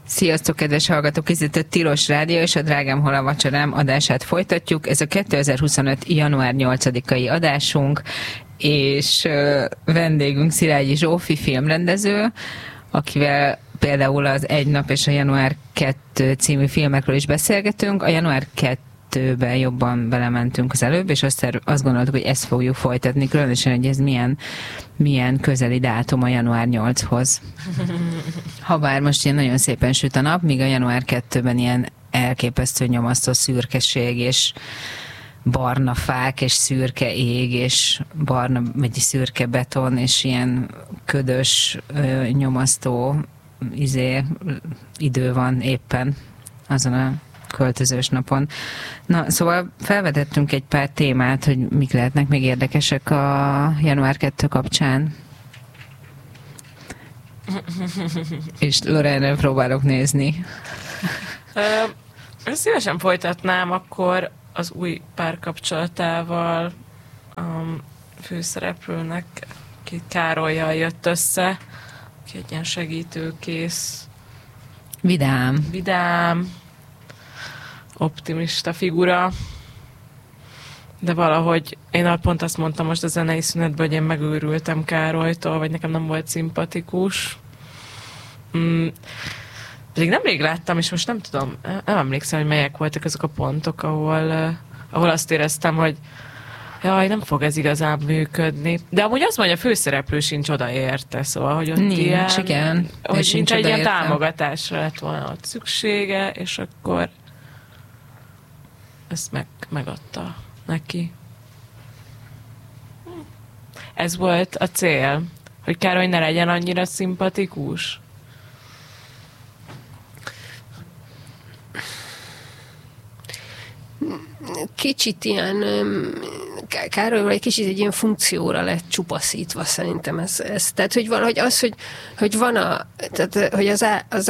Sziasztok, kedves hallgatók! Ez itt a Tilos Rádió és a Drágám, hol a vacsorám adását folytatjuk. Ez a 2025. január 8-ai adásunk, és vendégünk Szilágyi Zsófi filmrendező, akivel például az Egy nap és a Január 2 című filmekről is beszélgetünk. A Január 2-ben jobban belementünk az előbb, és azt gondoltuk, hogy ezt fogjuk folytatni, különösen, hogy ez milyen közeli dátum a január 8-hoz. Habár most ilyen nagyon szépen süt a nap, míg a január 2-ben ilyen elképesztő nyomasztó szürkeség, és barna fák, és szürke ég, és barna, vagy szürke beton, és ilyen ködös, nyomasztó idő van éppen azon a költözős napon. Na, szóval felvetettünk egy pár témát, hogy mik lehetnek még érdekesek a január 2 kapcsán. És Lorraine-re próbálok nézni. Szívesen folytatnám akkor az új párkapcsolatával a főszereplőnek, aki Károlyjal jött össze, aki egy ilyen segítőkész, vidám, optimista figura, de valahogy én pont azt mondtam most a zenei szünetben, hogy én megőrültem Károlytól, vagy nekem nem volt szimpatikus. Pedig nemrég láttam, és most nem tudom, nem emlékszem, hogy melyek voltak azok a pontok, ahol azt éreztem, hogy jaj, nem fog ez igazán működni. De amúgy azt mondja, a főszereplő sincs odaérte, szóval, hogy ott nincs, ilyen, igen. hogy nincs egy ilyen támogatásra lett volna ott szüksége, és akkor ezt megadta neki. Ez volt a cél, hogy Károly ne legyen annyira szimpatikus. Kicsit ilyen, Károlyval egy kicsit egy ilyen funkcióra lett csupaszítva szerintem ez. Tehát, hogy valahogy az, hogy van tehát, hogy az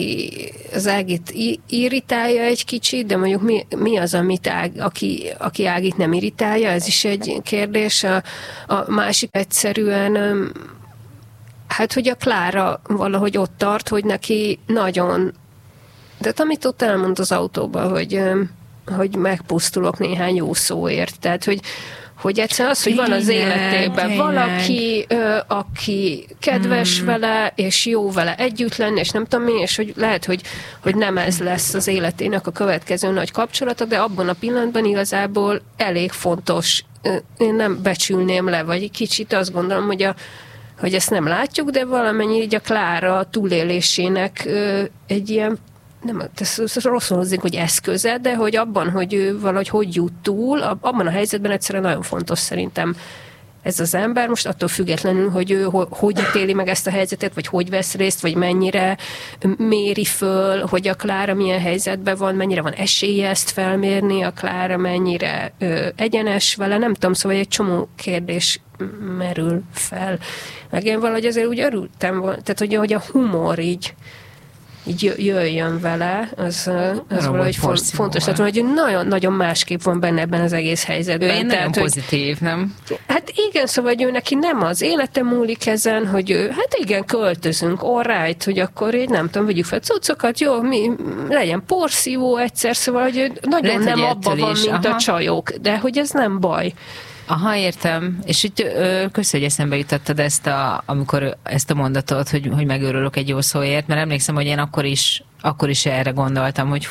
Ágit irritálja egy kicsit, de mondjuk mi az, amit aki Ágit nem irritálja, ez is egy kérdés. A másik egyszerűen, hát, hogy a Klára valahogy ott tart, hogy neki nagyon, de amit ott elmond az autóban, hogy megpusztulok néhány jó szóért. Tehát, hogy egyszerűen az, hogy van az életében valaki, aki kedves vele, és jó vele együtt lenni, és nem tudom mi, és hogy lehet, hogy nem ez lesz az életének a következő nagy kapcsolata, de abban a pillanatban igazából elég fontos, én nem becsülném le, vagy kicsit azt gondolom, hogy ezt nem látjuk, de valamennyi így a Klára túlélésének egy ilyen, nem, ez rosszul hozzánk, hogy eszköze, de hogy abban, hogy ő valahogy hogy jut túl, abban a helyzetben egyszerűen nagyon fontos szerintem ez az ember, most attól függetlenül, hogy ő hogy ítéli meg ezt a helyzetet, vagy hogy vesz részt, vagy mennyire méri föl, hogy a Klára milyen helyzetben van, mennyire van esélye ezt felmérni, a Klára mennyire egyenes vele, nem tudom, szóval egy csomó kérdés merül fel. Meg én valahogy azért úgy örültem, tehát hogy a humor így jöjjön vele, az valahogy fontos. Tehát, hogy nagyon-nagyon másképp van benne ebben az egész helyzetben. Ő nagyon pozitív, nem? Hát igen, szóval, hogy ő neki nem az élete múlik ezen, hogy ő, hát igen, költözünk, all right, hogy akkor így nem tudom, vegyük fel cuccokat, jó, legyen porszívó egyszer, szóval, hogy nagyon lehet, nem abban van, mint a csajok, de hogy ez nem baj. Aha, értem. És így köszönöm, hogy eszembe jutottad amikor ezt a mondatot, hogy megőrülök egy jó szóért, mert emlékszem, hogy én akkor is erre gondoltam, hogy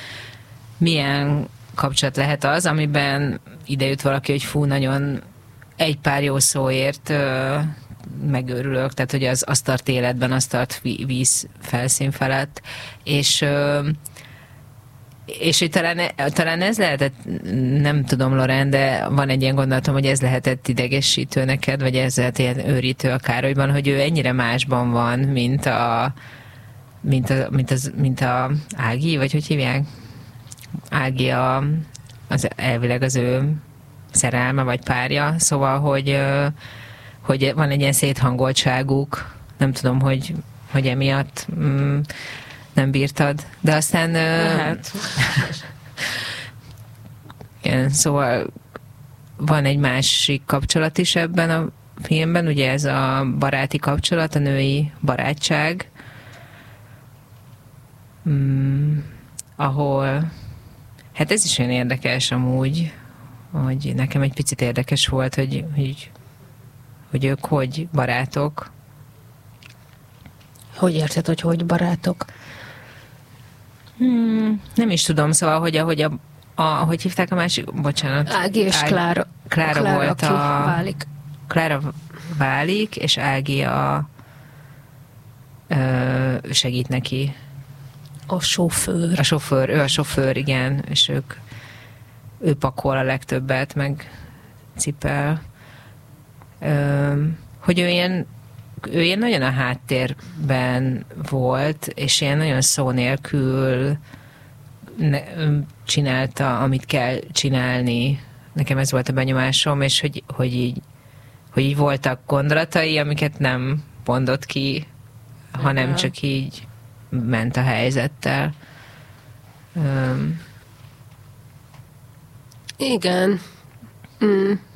milyen kapcsolat lehet az, amiben idejött valaki, hogy nagyon egy pár jó szóért megőrülök, tehát hogy az tart életben, az tart víz felszín felett, és hogy talán ez lehetett, nem tudom, Lorraine, de van egy ilyen gondolatom, hogy ez lehetett idegesítő neked, vagy ez lehet ilyen őrítő a Károlyban, hogy ő ennyire másban van, mint a Ági, vagy hogy hívják? Ági az elvileg az ő szerelme, vagy párja, szóval, hogy van egy ilyen széthangoltságuk, nem tudom, hogy emiatt nem bírtad, de aztán igen, szóval van egy másik kapcsolat is ebben a filmben, ugye ez a baráti kapcsolat, a női barátság, ahol, hát ez is olyan érdekes amúgy, hogy nekem egy picit érdekes volt, hogy ők hogy barátok. Hogy érted, hogy barátok? Nem is tudom, szóval, hogy hívták a másik, bocsánat. Ági és Klára. Klára volt válik. Klára válik, és Ági segít neki. A sofőr. Ő a sofőr, igen, és ő pakol a legtöbbet, meg cipel. Hogy ő ilyen nagyon a háttérben volt, és ilyen nagyon szó nélkül csinálta, amit kell csinálni. Nekem ez volt a benyomásom, és hogy így voltak gondolatai, amiket nem mondott ki, hanem csak így ment a helyzettel. Igen.